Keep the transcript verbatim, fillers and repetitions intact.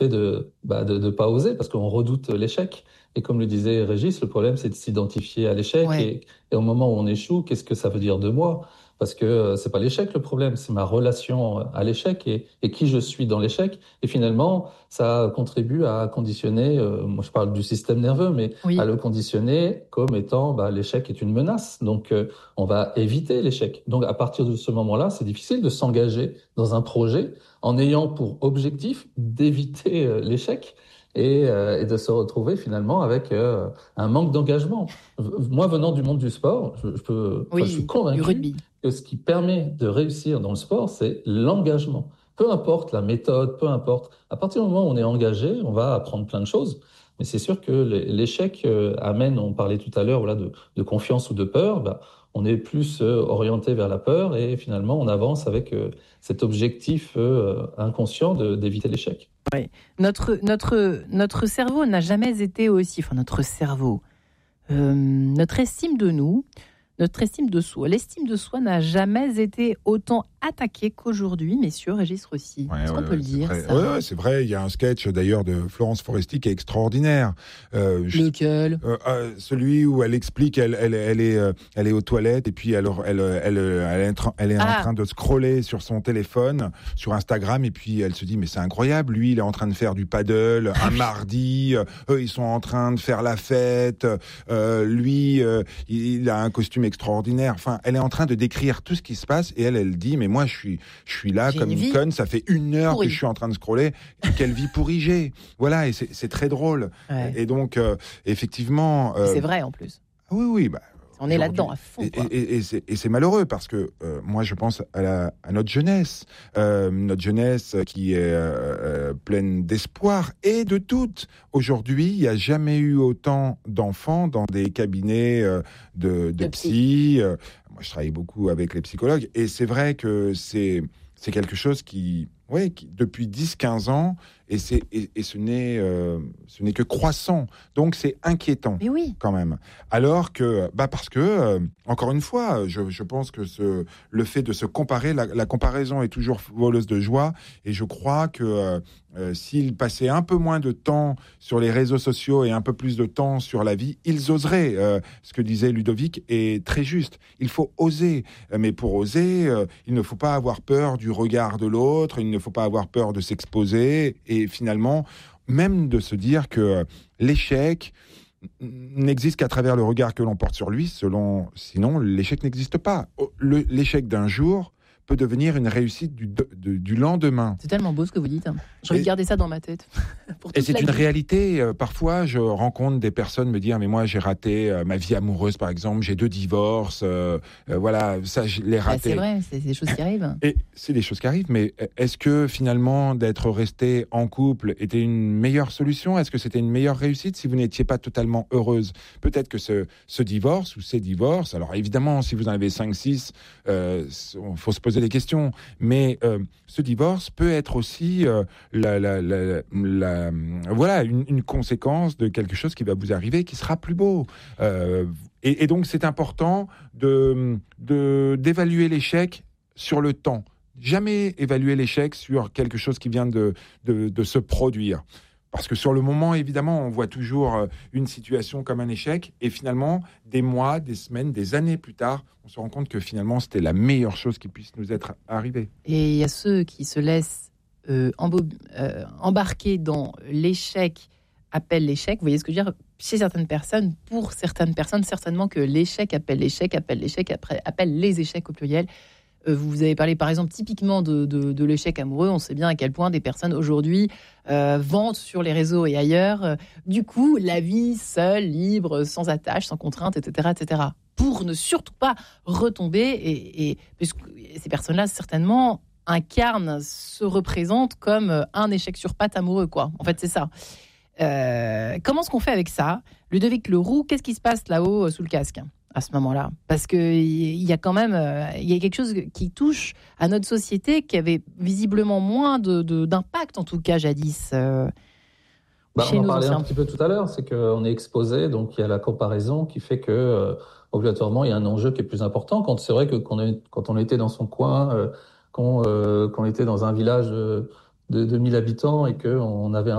fait de bah, de, de pas oser parce qu'on redoute l'échec. Et comme le disait Régis, le problème c'est de s'identifier à l'échec Ouais. et, et au moment où on échoue, qu'est-ce que ça veut dire de moi? Parce que euh, c'est pas l'échec le problème, c'est ma relation à l'échec et, et qui je suis dans l'échec. Et finalement, ça contribue à conditionner, euh, moi je parle du système nerveux, mais à Oui. le conditionner comme étant bah, l'échec est une menace. Donc euh, on va éviter l'échec. Donc à partir de ce moment-là, c'est difficile de s'engager dans un projet en ayant pour objectif d'éviter euh, l'échec et, euh, et de se retrouver finalement avec euh, un manque d'engagement. Moi, venant du monde du sport, je, je peux, enfin, je suis Oui, du convaincu rugby. que ce qui permet de réussir dans le sport, c'est l'engagement. Peu importe la méthode, peu importe. À partir du moment où on est engagé, on va apprendre plein de choses. Mais c'est sûr que l'échec euh, amène, on parlait tout à l'heure voilà, de, de confiance ou de peur, bah, on est plus euh, orienté vers la peur et finalement on avance avec euh, cet objectif euh, inconscient de, d'éviter l'échec. Ouais. Notre, notre, notre cerveau n'a jamais été aussi... Enfin, notre cerveau... Euh, notre estime de nous, notre estime de soi, l'estime de soi n'a jamais été autant attaquée qu'aujourd'hui, messieurs. Régis Rossi, Ouais, est-ce qu'on ouais, peut ouais, le c'est dire, vrai. ça? Ouais, ouais, c'est vrai. Il y a un sketch d'ailleurs de Florence Foresti qui est extraordinaire. Euh, je- Lequel? euh, euh, celui où elle explique, elle, elle, elle est, euh, elle est aux toilettes et puis elle, elle, elle, elle, elle est, en train- elle est en Ah, train de scroller sur son téléphone, sur Instagram, et puis elle se dit mais c'est incroyable. Lui, il est en train de faire du paddle un mardi. euh, Eux, ils sont en train de faire la fête. Euh, lui, euh, il a un costume extraordinaire. Enfin, elle est en train de décrire tout ce qui se passe et elle, elle dit mais moi, je suis, je suis là j'ai comme une une vie conne. Ça fait une heure que je pourrie. suis en train de scroller. Quelle vie pourrie j'ai. Voilà, et c'est c'est très drôle. Ouais. Et donc, euh, effectivement. Et euh, c'est vrai en plus. oui, oui, bah, On est aujourd'hui- là-dedans à fond. Et, Quoi. et- et- et c'est, et c'est malheureux parce que euh, moi, je pense à, la- à notre jeunesse, Euh, notre jeunesse qui est euh, euh, pleine d'espoir et de doute. Aujourd'hui, il n'y a jamais eu autant d'enfants dans des cabinets euh, de, de De psy. psy. Euh, moi, je travaille beaucoup avec les psychologues et c'est vrai que c'est, c'est quelque chose qui, ouais, qui depuis dix quinze ans, et, c'est, et, et ce, n'est, euh, ce n'est que croissant. Donc, c'est inquiétant Mais oui. quand même. Alors que, bah parce que, euh, encore une fois, je, je pense que ce, le fait de se comparer, la, la comparaison est toujours voleuse de joie, et je crois que euh, euh, s'ils passaient un peu moins de temps sur les réseaux sociaux et un peu plus de temps sur la vie, ils oseraient. Euh, ce que disait Ludovic est très juste. Il faut oser, mais pour oser, euh, il ne faut pas avoir peur du regard de l'autre, il ne faut pas avoir peur de s'exposer, et finalement, même de se dire que euh, l'échec n'existe qu'à travers le regard que l'on porte sur lui, selon, sinon l'échec n'existe pas. Le- l'échec d'un jour peut devenir une réussite du, de- du lendemain. C'est tellement beau ce que vous dites. J'ai envie Et- de garder ça dans ma tête. Pour Et toute c'est la une vie. réalité. Euh, parfois, je rencontre des personnes me dire, mais moi, j'ai raté euh, ma vie amoureuse, par exemple. J'ai deux divorces. euh, euh, voilà, ça, je l'ai Bah, raté. c'est vrai, c'est c'est des choses qui arrivent. Et c'est des choses qui arrivent, mais est-ce que finalement d'être resté en couple était une meilleure solution? Est-ce que c'était une meilleure réussite si vous n'étiez pas totalement heureuse? Peut-être que ce, ce divorce ou ces divorces, alors évidemment, si vous en avez cinq six, il faut se poser des questions, mais euh, ce divorce peut être aussi euh, la, la, la, la- voilà, une, une conséquence de quelque chose qui va vous arriver qui sera plus beau. Euh, et, et donc c'est important de, de, d'évaluer l'échec sur le temps. Jamais évaluer l'échec sur quelque chose qui vient de, de, de se produire. Parce que sur le moment, évidemment, on voit toujours euh, une situation comme un échec. Et finalement, des mois, des semaines, des années plus tard, on se rend compte que finalement, c'était la meilleure chose qui puisse nous être arrivée. Et il y a ceux qui se laissent euh, embo- euh, embarquer dans l'échec, appelle l'échec. Vous voyez ce que je veux dire? Chez certaines personnes, pour certaines personnes, certainement que l'échec appelle l'échec, appelle l'échec, après- appelle les échecs au pluriel. Euh, vous avez parlé par exemple typiquement de, de, de l'échec amoureux. On sait bien à quel point des personnes aujourd'hui euh, vantent sur les réseaux et ailleurs. euh, du coup, la vie seule, libre, sans attache, sans contrainte, et cetera, et cetera. Pour ne surtout pas retomber. Et, et puisque ces personnes-là, certainement, incarnent, se représentent comme un échec sur pattes amoureux, quoi. En fait, c'est ça. Euh, comment est-ce qu'on fait avec ça? Ludovic Leroux, qu'est-ce qui se passe là-haut euh, sous le casque à ce moment-là? Parce qu'il y a quand même euh, il y a quelque chose qui touche à notre société qui avait visiblement moins de, de, d'impact, en tout cas jadis, euh, Bah, chez on en nos parlait anciens. un petit peu tout à l'heure, c'est qu'on est exposé, donc il y a la comparaison qui fait que euh, obligatoirement il y a un enjeu qui est plus important. Quand c'est vrai que qu'on est, quand on était dans son coin, euh, qu'on euh, qu'on était dans un village euh, de, de mille habitants et qu'on avait un